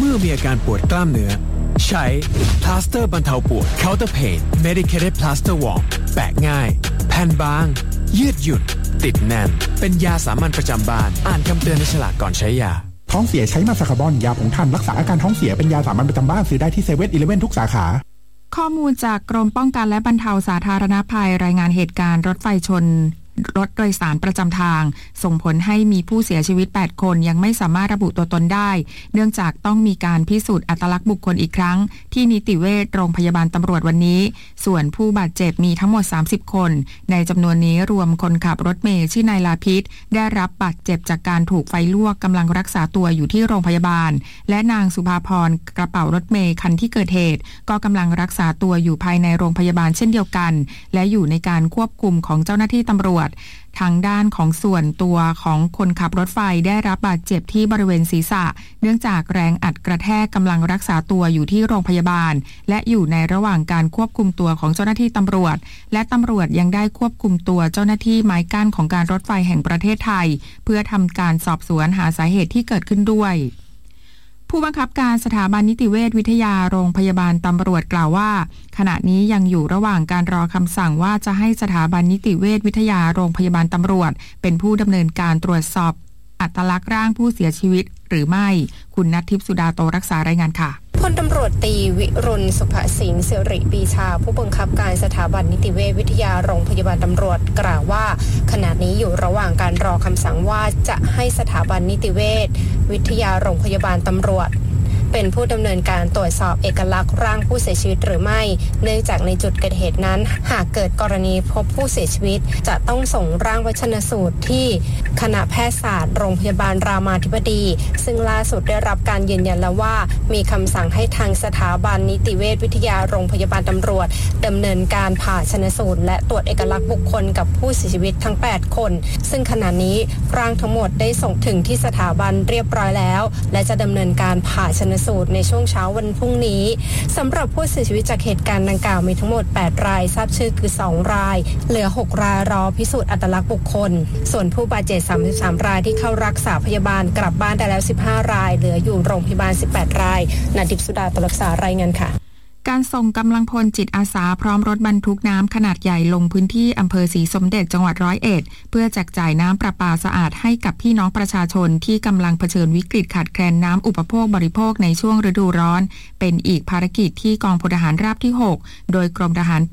มื่อมีอาการปวดกล้ามเนื้อใช้พลาสเตอร์บรรเทาปวด Counter Pain Medicated Plaster Warm แปะง่ายแผ่นบางยืดหยุ่นติดแน่นเป็นยาสามัญประจำบ้านอ่านคำเตือนในฉลากก่อนใช้ยาท้องเสียใช้มาซาคาบอนยาผงท่านรักษาอาการท้องเสียเป็นยาสามัญประจำบ้านซื้อได้ที่7-11 ทุกสาขาข้อมูลจากกรมป้องกันและบรรเทาสาธารณภัยรายงานเหตุการณ์รถไฟชนรถโดยสารประจำทางส่งผลให้มีผู้เสียชีวิต8คนยังไม่สามารถระบุตัวตนได้เนื่องจากต้องมีการพิสูจน์อัตลักษณ์บุคคลอีกครั้งที่นิติเวชโรงพยาบาลตำรวจวันนี้ส่วนผู้บาดเจ็บมีทั้งหมด30คนในจำนวนนี้รวมคนขับรถเมล์ชื่อนายลาพิษได้รับบาดเจ็บจากการถูกไฟลวกกำลังรักษาตัวอยู่ที่โรงพยาบาลและนางสุภาพรกระเป๋ารถเมล์คันที่เกิดเหตุก็กำลังรักษาตัวอยู่ภายในโรงพยาบาลเช่นเดียวกันและอยู่ในการควบคุมของเจ้าหน้าที่ตำรวจทางด้านของส่วนตัวของคนขับรถไฟได้รับบาดเจ็บที่บริเวณศีรษะเนื่องจากแรงอัดกระแทกกำลังรักษาตัวอยู่ที่โรงพยาบาลและอยู่ในระหว่างการควบคุมตัวของเจ้าหน้าที่ตำรวจและตำรวจยังได้ควบคุมตัวเจ้าหน้าที่ไม้กั้นของการรถไฟแห่งประเทศไทยเพื่อทำการสอบสวนหาสาเหตุที่เกิดขึ้นด้วยผู้บังคับการสถาบันนิติเวชวิทยาโรงพยาบาลตำรวจกล่าวว่าขณะนี้ยังอยู่ระหว่างการรอคำสั่งว่าจะให้สถาบันนิติเวชวิทยาโรงพยาบาลตำรวจเป็นผู้ดำเนินการตรวจสอบอัตลักษณ์ร่างผู้เสียชีวิตหรือไม่คุณณัฐทิพย์สุดาโตรักษารายงานค่ะพลตำรวจตรีวิรุณสุภสิงห์สิริปีชาผู้บังคับการสถาบันนิติเวชวิทยาโรงพยาบาลตำรวจกล่าวว่าขณะนี้อยู่ระหว่างการรอคำสั่งว่าจะให้สถาบันนิติเวชวิทยาโรงพยาบาลตำรวจเป็นผู้ดำเนินการตรวจสอบเอกลักษณ์ร่างผู้เสียชีวิตหรือไม่เนื่องจากในจุดเกิดเหตุนั้นหากเกิดกรณีพบผู้เสียชีวิตจะต้องส่งร่างไปชันสูตรที่คณะแพทยศาสตร์โรงพยาบาลรามาธิบดีซึ่งล่าสุดได้รับการยืนยันแล้วว่ามีคำสั่งให้ทางสถาบันนิติเวชวิทยาโรงพยาบาลตำรวจดำเนินการผ่าชันสูตรและตรวจเอกลักษณ์บุคคลกับผู้เสียชีวิตทั้ง8คนซึ่งขณะนี้ร่างทั้งหมดได้ส่งถึงที่สถาบันเรียบร้อยแล้วและจะดำเนินการผ่าชันสูตรในช่วงเช้าวันพรุ่งนี้สำหรับผู้เสียชีวิตจากเหตุการณ์ดังกล่าวมีทั้งหมด8รายทราบชื่อคือ2รายเหลือ6รายรอพิสูจน์อัตลักษณ์บุคคลส่วนผู้บาดเจ็บ33รายที่เข้ารักษาพยาบาลกลับบ้านได้แล้ว15รายเหลืออยู่โรงพยาบาล18รายณทิพย์สุดาโตรักษารายงานค่ะการส่งกำลังพลจิตอาสาพร้อมรถบรรทุกน้ำขนาดใหญ่ลงพื้นที่อำเภอศรีสมเด็จจังหวัด101เพื่อแจกจ่ายน้ำประปาสะอาดให้กับพี่น้องประชาชนที่กำลังเผชิญวิกฤตขาดแคลนน้ำอุปโภคบริโภคในช่วงฤดูร้อนเป็นอีกภารกิจที่กองพลทหารราบที่6โดยกรมทหาร